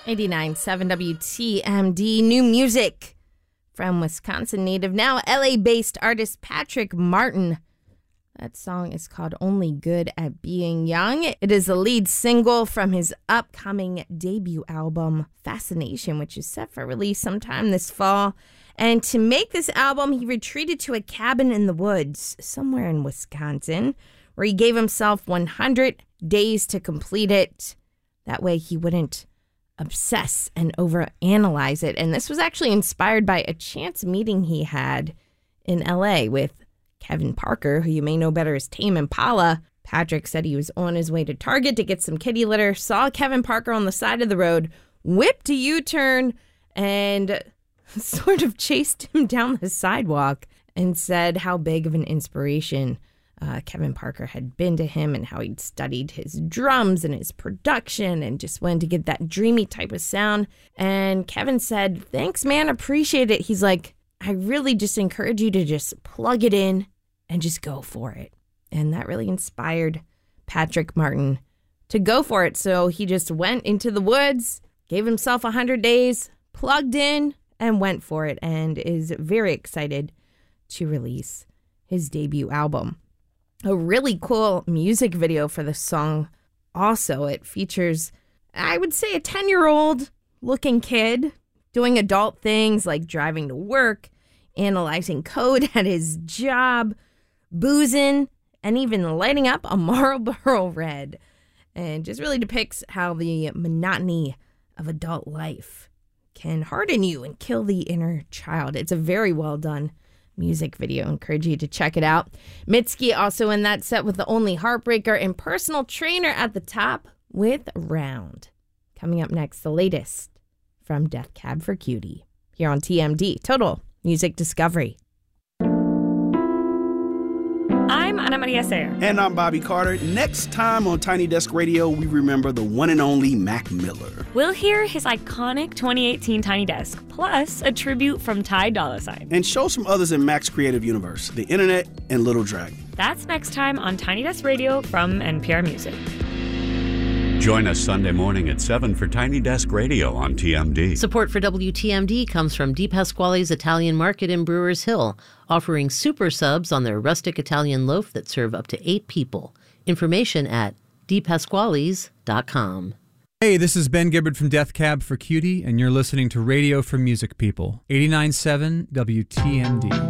89.7 WTMD, new music from Wisconsin native, now LA-based artist Patrick Martin. That song is called Only Good at Being Young. It is the lead single from his upcoming debut album, Fascination, which is set for release sometime this fall. And to make this album, he retreated to a cabin in the woods somewhere in Wisconsin, where he gave himself 100 days to complete it. That way he wouldn't obsess and overanalyze it. And this was actually inspired by a chance meeting he had in LA with Kevin Parker, who you may know better as Tame Impala. Patrick said he was on his way to Target to get some kitty litter, saw Kevin Parker on the side of the road, whipped a U-turn, and sort of chased him down the sidewalk and said how big of an inspiration Kevin Parker had been to him and how he'd studied his drums and his production and just wanted to get that dreamy type of sound. And Kevin said, "Thanks, man, appreciate it." He's like, "I really just encourage you to just plug it in and just go for it." And that really inspired Patrick Martin to go for it. So he just went into the woods, gave himself 100 days, plugged in, and went for it, and is very excited to release his debut album. A really cool music video for the song also. It features, I would say, a 10-year-old looking kid doing adult things like driving to work, analyzing code at his job, boozing, and even lighting up a Marlboro Red. And just really depicts how the monotony of adult life can harden you and kill the inner child. It's a very well done music video. Encourage you to check it out. Mitski also in that set with The Only Heartbreaker and Personal Trainer at the top with Round. Coming up next, the latest from Death Cab for Cutie here on TMD, Total Music Discovery. I'm Ana Maria Sayer. And I'm Bobby Carter. Next time on Tiny Desk Radio, we remember the one and only Mac Miller. We'll hear his iconic 2018 Tiny Desk, plus a tribute from Ty Dolla $ign. And show some others in Mac's creative universe, the internet and Little Dragon. That's next time on Tiny Desk Radio from NPR Music. Join us Sunday morning at 7 for Tiny Desk Radio on TMD. Support for WTMD comes from Di Pasquale's Italian Market in Brewers Hill, offering super subs on their rustic Italian loaf that serve up to 8 people. Information at dipasquales.com. Hey, this is Ben Gibbard from Death Cab for Cutie, and you're listening to Radio for Music People, 89.7 WTMD.